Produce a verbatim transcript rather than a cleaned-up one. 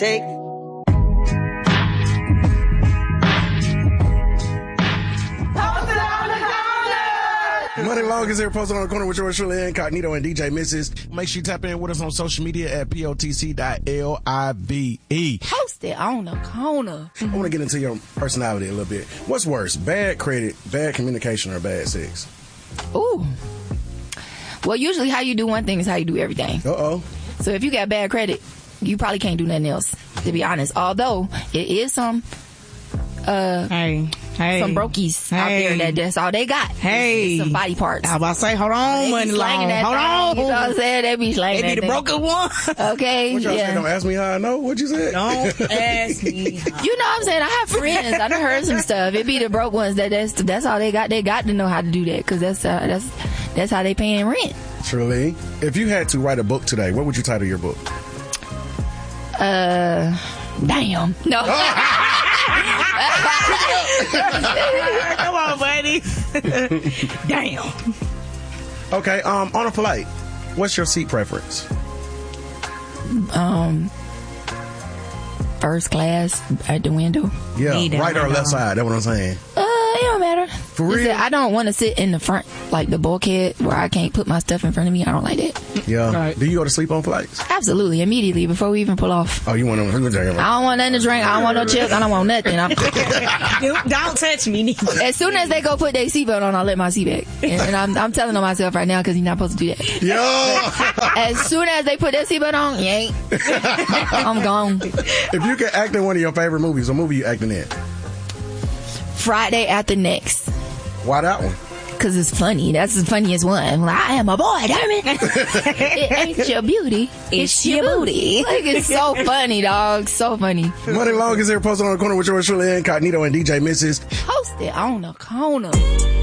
Take. Money Long is here, posted on the corner with yours truly, Incognito and D J Missus. Make sure you tap in with us on social media at P O T C dot L I V E. Posted on the corner. I want to get into your personality a little bit. What's worse, bad credit, bad communication, or bad sex? Ooh. Well, usually how you do one thing is how you do everything. Uh-oh. So if you got bad credit, you probably can't do nothing else, to be honest. Although, it is some... Uh, hey, hey, some brokies hey. out there that that's all they got. Hey, some body parts. I was about to say, hold on, Money Long, hold on. You know what I'm saying? They be slanging They be the broken one. Okay, what y'all yeah. say? Don't ask me how I know. What you said? Don't ask me. How. You know what I'm saying? I have friends. I done heard some stuff. It be the broke ones that that's that's all they got. They got to know how to do that because that's uh, that's that's how they paying rent. Truly, if you had to write a book today, what would you title your book? Uh, damn. No. Come on, buddy. Damn. Okay, um, on a flight, what's your seat preference? Um, first class at the window. Yeah, right or left side, that's what I'm saying. Uh, it don't matter. For real? Listen, I don't want to sit in the front, like the bulkhead, where I can't put my stuff in front of me. I don't like that. Yeah. Right. Do you go to sleep on flights? Absolutely, immediately, before we even pull off. Oh, you want to... I don't want nothing to drink. I don't want no chips. I don't want nothing. I'm, don't, don't touch me, neither. As soon as they go put their seatbelt on, I'll let my seat back. And, and I'm, I'm telling on myself right now because you're not supposed to do that. Yo! As soon as they put their seatbelt on, you ain't. I'm gone. If you could act in one of your favorite movies, what movie you acting in? Friday After Next. Why that one? Because it's funny. That's the funniest one. Like, I am a boy, damn it. It ain't your beauty. It's, it's your booty. Like, it's so funny, dog. So funny. Money Long is here, posted on the corner with yours truly, Incognito and D J Missus. Posted on the corner.